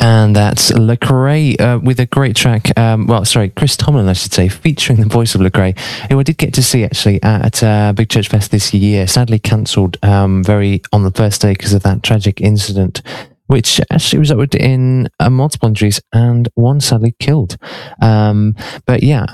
And that's Lecrae with a great track. Chris Tomlin, I should say, featuring the voice of Lecrae, who I did get to see actually at Big Church Fest this year. Sadly cancelled very on the first day because of that tragic incident, which actually resulted in multiple injuries and one sadly killed. But yeah.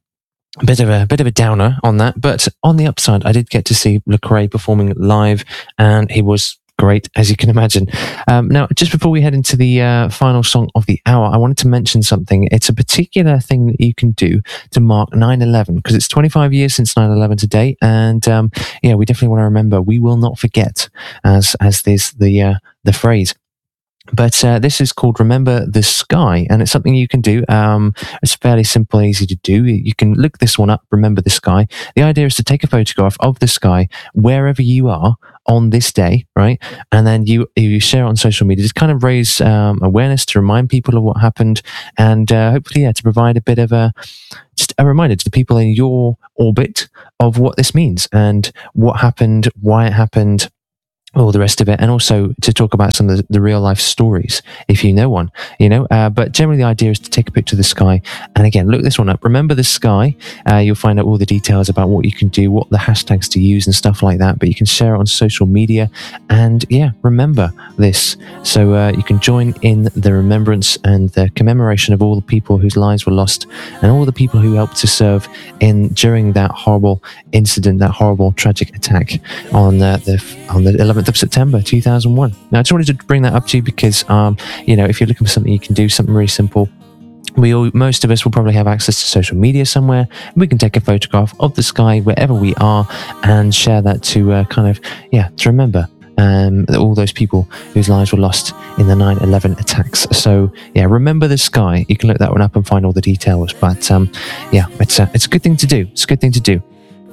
A bit of a downer on that, but on the upside, I did get to see Lecrae performing live, and he was great, as you can imagine. Now, just before we head into the final song of the hour, I wanted to mention something. It's a particular thing that you can do to mark 9/11, because it's 25 years since 9/11 today, and we definitely want to remember. We will not forget, as there's the phrase. But this is called Remember the Sky, and it's something you can do. It's fairly simple and easy to do. You can look this one up, Remember the Sky. The idea is to take a photograph of the sky wherever you are on this day, right? And then you share it on social media, just kind of raise awareness to remind people of what happened, and hopefully, to provide a bit of just a reminder to the people in your orbit of what this means and what happened, why it happened, all the rest of it, and also to talk about some of the real life stories if you know one, but generally the idea is to take a picture of the sky, and again, look this one up, Remember the Sky. You'll find out all the details about what you can do, what the hashtags to use and stuff like that, but you can share it on social media, and remember this, so you can join in the remembrance and the commemoration of all the people whose lives were lost and all the people who helped to serve during that horrible incident, that horrible tragic attack on the 11th of September 2001. Now, I just wanted to bring that up to you because, if you're looking for something you can do, something really simple, most of us will probably have access to social media somewhere. We can take a photograph of the sky wherever we are and share that to to remember all those people whose lives were lost in the 9/11 attacks. So Remember the Sky. You can look that one up and find all the details. But it's a good thing to do. It's a good thing to do.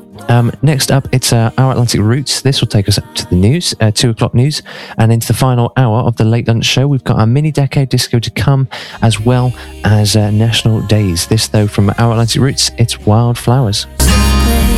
Next up, it's our Atlantic Roots. This will take us up to the news, 2 o'clock news, and into the final hour of the Late Lunch Show. We've got our mini decade disco to come, as well as National Days. This, though, from our Atlantic Roots, it's Wildflowers.